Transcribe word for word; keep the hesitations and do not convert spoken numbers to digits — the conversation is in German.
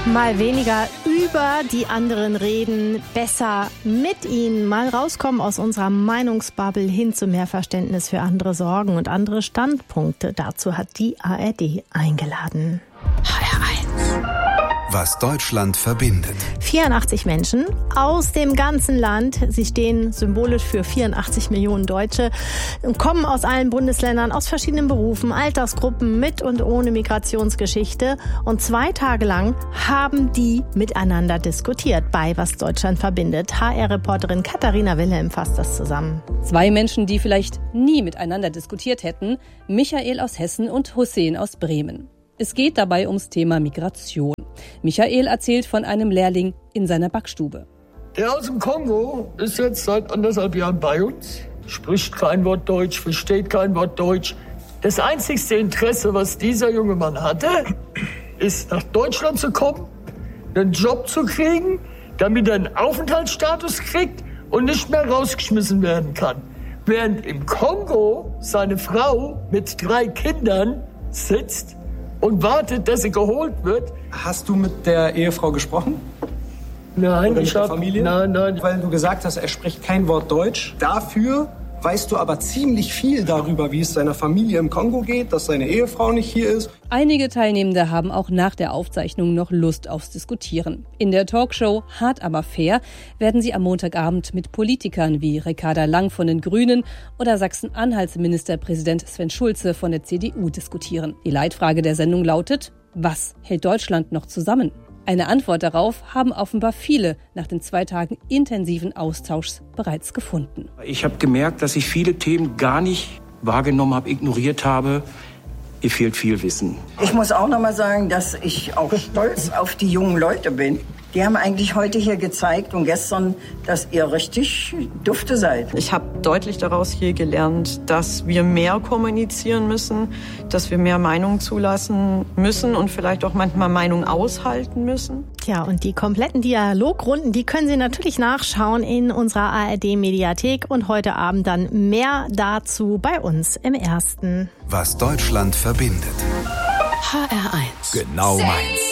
Mal weniger über die anderen reden, besser mit ihnen. Mal rauskommen aus unserer Meinungsbubble hin zu mehr Verständnis für andere Sorgen und andere Standpunkte. Dazu hat die A R D eingeladen. H R eins. Was Deutschland verbindet. vierundachtzig Menschen aus dem ganzen Land. Sie stehen symbolisch für vierundachtzig Millionen Deutsche und kommen aus allen Bundesländern, aus verschiedenen Berufen, Altersgruppen, mit und ohne Migrationsgeschichte. Und zwei Tage lang haben die miteinander diskutiert bei Was Deutschland verbindet. H R-Reporterin Katharina Wilhelm fasst das zusammen. Zwei Menschen, die vielleicht nie miteinander diskutiert hätten. Michael aus Hessen und Hussein aus Bremen. Es geht dabei ums Thema Migration. Michael erzählt von einem Lehrling in seiner Backstube. Der aus dem Kongo ist jetzt seit anderthalb Jahren bei uns, spricht kein Wort Deutsch, versteht kein Wort Deutsch. Das einzigste Interesse, was dieser junge Mann hatte, ist nach Deutschland zu kommen, einen Job zu kriegen, damit er einen Aufenthaltsstatus kriegt und nicht mehr rausgeschmissen werden kann. Während im Kongo seine Frau mit drei Kindern sitzt und wartet, dass sie geholt wird. Hast du mit der Ehefrau gesprochen? Nein, Oder ich mit der hab, Familie? Nein, nein. Weil du gesagt hast, er spricht kein Wort Deutsch. Dafür weißt du aber ziemlich viel darüber, wie es seiner Familie im Kongo geht, dass seine Ehefrau nicht hier ist. Einige Teilnehmende haben auch nach der Aufzeichnung noch Lust aufs Diskutieren. In der Talkshow Hart aber fair werden sie am Montagabend mit Politikern wie Ricarda Lang von den Grünen oder Sachsen-Anhalts Ministerpräsident Sven Schulze von der C D U diskutieren. Die Leitfrage der Sendung lautet: Was hält Deutschland noch zusammen? Eine Antwort darauf haben offenbar viele nach den zwei Tagen intensiven Austauschs bereits gefunden. Ich habe gemerkt, dass ich viele Themen gar nicht wahrgenommen habe, ignoriert habe. Ihr fehlt viel Wissen. Ich muss auch noch mal sagen, dass ich auch stolz auf die jungen Leute bin. Die haben eigentlich heute hier gezeigt und gestern, dass ihr richtig dufte seid. Ich habe deutlich daraus hier gelernt, dass wir mehr kommunizieren müssen, dass wir mehr Meinungen zulassen müssen und vielleicht auch manchmal Meinungen aushalten müssen. Tja, und die kompletten Dialogrunden, die können Sie natürlich nachschauen in unserer A R D-Mediathek und heute Abend dann mehr dazu bei uns im Ersten. Was Deutschland verbindet. H R eins. Genau meins.